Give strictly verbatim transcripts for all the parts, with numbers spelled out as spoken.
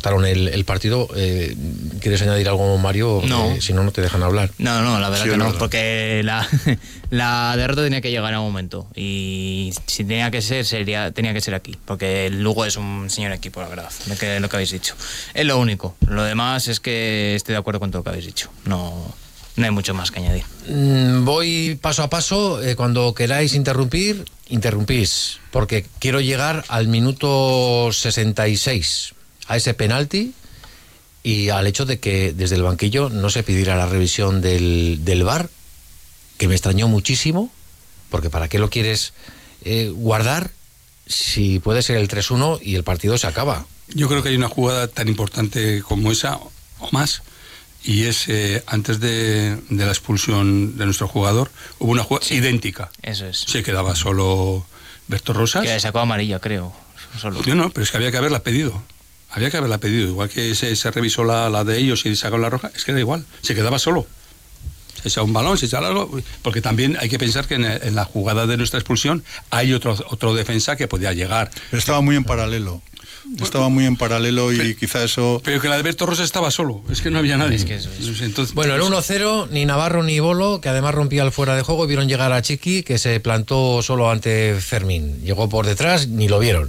apostaron el, el partido. Eh, ¿Quieres añadir algo, Mario? No. Eh, si no, no te dejan hablar. No, no, la verdad Sí, que no, verdad. porque la, la derrota tenía que llegar en algún momento. Y si tenía que ser, sería, tenía que ser aquí. Porque el Lugo es un señor equipo, la verdad, lo que, lo que habéis dicho. Es lo único. Lo demás es que estoy de acuerdo con todo lo que habéis dicho. No, no hay mucho más que añadir. Mm, voy paso a paso. Eh, cuando queráis interrumpir, interrumpís. Porque quiero llegar al minuto sesenta y seis, a ese penalti y al hecho de que desde el banquillo no se pidiera la revisión del, del V A R, que me extrañó muchísimo, porque ¿para qué lo quieres eh, guardar si puede ser el tres uno y el partido se acaba? Yo creo que hay una jugada tan importante como esa, o más, y es eh, antes de, de la expulsión de nuestro jugador, hubo una jugada Sí. idéntica. Eso es. Se quedaba solo Berto Rosas. Que le sacó amarilla, creo. Solo. Yo no, pero es que había que haberla pedido. Había que haberla pedido. Igual que se, se revisó la, la de ellos y sacó la roja, es que era igual. Se quedaba solo. Se echaba un balón, se echaba algo. Porque también hay que pensar que en, en la jugada de nuestra expulsión hay otro, otro defensa que podía llegar. Estaba muy en paralelo. Estaba muy en paralelo y Pero- quizá eso... Pero que la de Berto Rosas estaba solo. Es que no había nadie. Es que eso es. Entonces, Bueno, el uno cero, ni Navarro ni Bolo, que además rompía el fuera de juego, vieron llegar a Chiqui, que se plantó solo ante Fermín. Llegó por detrás, ni lo vieron.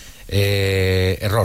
Eh, error.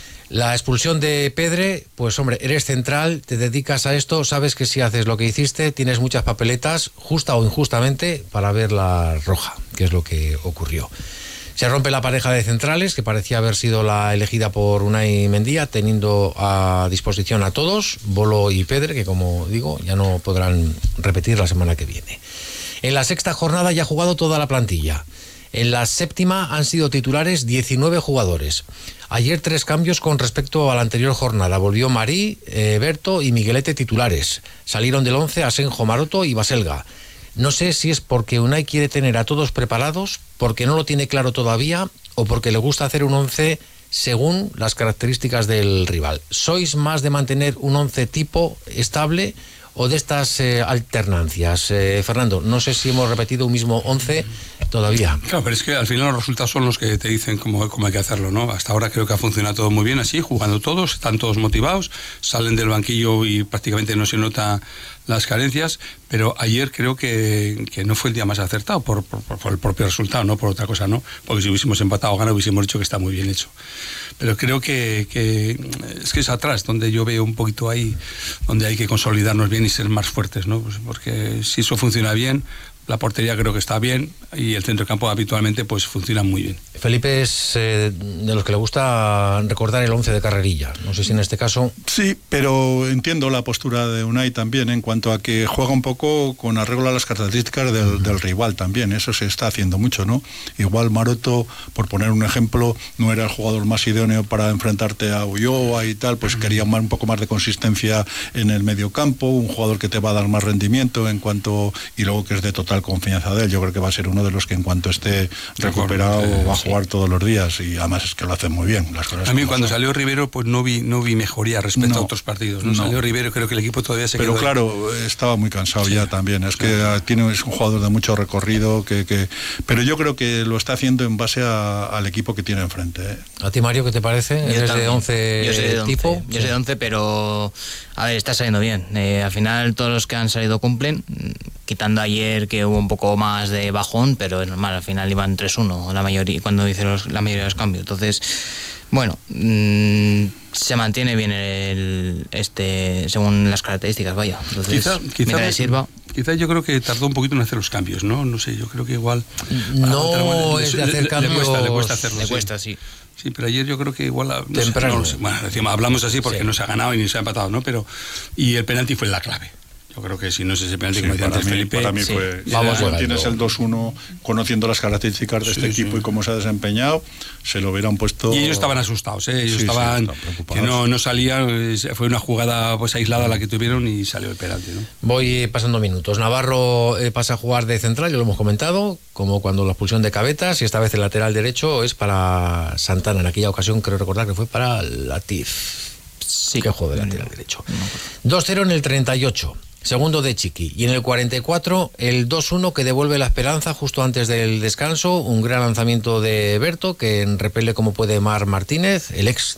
La expulsión de Pedre, pues hombre, eres central, te dedicas a esto, sabes que si haces lo que hiciste, tienes muchas papeletas, justa o injustamente, para ver la roja, que es lo que ocurrió. Se rompe la pareja de centrales, que parecía haber sido la elegida por Unai Mendía, teniendo a disposición a todos, Bolo y Pedre, que como digo, ya no podrán repetir la semana que viene. En la sexta jornada ya ha jugado toda la plantilla. En la séptima han sido titulares diecinueve jugadores. Ayer tres cambios con respecto a la anterior jornada. Volvió Marí, eh, Berto y Miguelete titulares. Salieron del once Asenjo, Maroto y Baselga. No sé si es porque Unai quiere tener a todos preparados, porque no lo tiene claro todavía, o porque le gusta hacer un once según las características del rival. ¿Sois más de mantener un once tipo estable o de estas eh, alternancias? Eh, Fernando, no sé si hemos repetido un mismo once todavía. Claro, pero es que al final los resultados son los que te dicen cómo, cómo hay que hacerlo, ¿no? Hasta ahora creo que ha funcionado todo muy bien así, jugando todos, están todos motivados, salen del banquillo y prácticamente no se nota las carencias, pero ayer creo que, que no fue el día más acertado por, por, por el propio resultado, no por otra cosa, ¿no? Porque si hubiésemos empatado o ganado hubiésemos dicho que está muy bien hecho. Pero creo que, que es que es atrás donde yo veo un poquito ahí, donde hay que consolidarnos bien y ser más fuertes, ¿no? Pues porque si eso funciona bien, la portería creo que está bien y el centro de campo habitualmente pues funciona muy bien. Felipe es eh, de los que le gusta recordar el once de carrerilla. No sé si en este caso... Sí, pero entiendo la postura de Unai también en cuanto a que juega un poco con arreglo a las características del, del rival también. Eso se está haciendo mucho, ¿no? Igual Maroto, por poner un ejemplo, no era el jugador más idóneo para enfrentarte a Ulloa y tal, pues quería más, un poco más de consistencia en el mediocampo, un jugador que te va a dar más rendimiento en cuanto... y luego que es de total confianza de él. Yo creo que va a ser uno de los que en cuanto esté recuperado acuerdo, va a sí. jugar todos los días y además es que lo hace muy bien. Las cosas A mí como cuando son. salió Rivero pues no vi no vi mejoría respecto No, a otros partidos. ¿no? no. Salió Rivero, creo que el equipo todavía se Pero quedó... claro, estaba muy cansado Sí, ya también. Es claro. que tiene, es un jugador de mucho recorrido, que, que pero yo creo que lo está haciendo en base a, al equipo que tiene enfrente. ¿eh? ¿A ti, Mario, qué te parece? Yo ¿Eres de también. once Yo soy de once, tipo? Yo soy de once, pero a ver, está saliendo bien. Eh, al final todos los que han salido cumplen, quitando ayer que hubo un poco más de bajón, pero es normal, al final iban tres uno la mayoría, cuando hice los, la mayoría de los cambios. Entonces, bueno, mmm, se mantiene bien el este según las características, vaya. Entonces, Quizá, quizá, mientras le sirva. quizá yo creo que tardó un poquito en hacer los cambios, ¿no? No sé, yo creo que igual... No le- es de le- hacer le- cambios... Le cuesta, le cuesta hacerlo, Le sí. cuesta, sí. Sí, pero ayer yo creo que igual... No sé, Temprano. no lo sé. Bueno, decimos, hablamos así porque Sí. no se ha ganado y ni se ha empatado, ¿no? Pero... Y el penalti fue la clave. Yo creo que si no es ese penalti, Sí, como decía para, antes mí, Felipe... para mí sí. fue... Vamos Igual llegando. tienes el dos uno conociendo las características de Sí, este sí. equipo y cómo se ha desempeñado, se lo hubieran puesto... Y ellos estaban asustados, ¿eh? Ellos Sí, sí, estaban... estaban preocupados. que no, no salían... eh, Fue una jugada pues aislada la que tuvieron y salió el penalti, ¿no? Voy pasando minutos. Navarro eh, pasa a jugar de central, ya lo hemos comentado, como cuando la expulsión de Cabetas, y esta vez el lateral derecho es para Santana. En aquella ocasión creo recordar que fue para Latif. Sí. Que juego de lateral derecho. dos cero en el treinta y ocho. Segundo de Chiqui. Y en el cuarenta y cuatro, el dos uno que devuelve la esperanza justo antes del descanso. Un gran lanzamiento de Berto, que repele como puede Mar Martínez, el ex